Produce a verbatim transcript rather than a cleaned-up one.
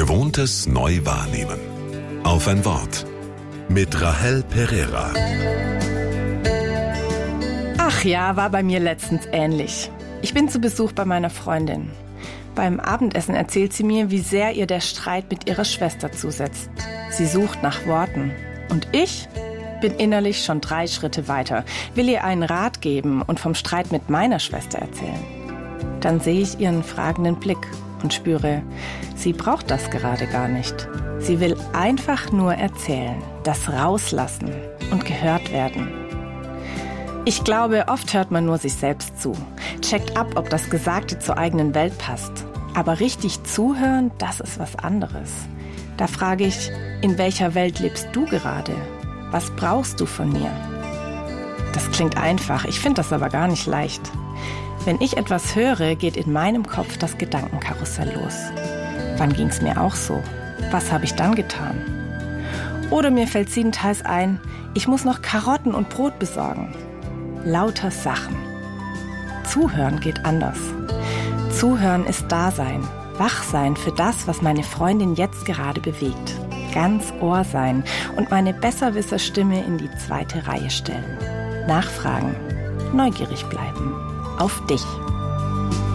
Gewohntes neu wahrnehmen. Auf ein Wort. Mit Rahel Pereira. Ach ja, war bei mir letztens ähnlich. Ich bin zu Besuch bei meiner Freundin. Beim Abendessen erzählt sie mir, wie sehr ihr der Streit mit ihrer Schwester zusetzt. Sie sucht nach Worten. Und ich bin innerlich schon drei Schritte weiter, will ihr einen Rat geben und vom Streit mit meiner Schwester erzählen. Dann sehe ich ihren fragenden Blick und spüre, sie braucht das gerade gar nicht. Sie will einfach nur erzählen, das rauslassen und gehört werden. Ich glaube, oft hört man nur sich selbst zu, checkt ab, ob das Gesagte zur eigenen Welt passt. Aber richtig zuhören, das ist was anderes. Da frage ich, in welcher Welt lebst du gerade? Was brauchst du von mir? Das klingt einfach, ich finde das aber gar nicht leicht. Wenn ich etwas höre, geht in meinem Kopf das Gedankenkarussell los. Wann ging es mir auch so? Was habe ich dann getan? Oder mir fällt siebenteils ein, ich muss noch Karotten und Brot besorgen. Lauter Sachen. Zuhören geht anders. Zuhören ist Dasein, wach sein für das, was meine Freundin jetzt gerade bewegt. Ganz Ohr sein und meine Besserwisser-Stimme in die zweite Reihe stellen. Nachfragen, neugierig bleiben. Auf dich.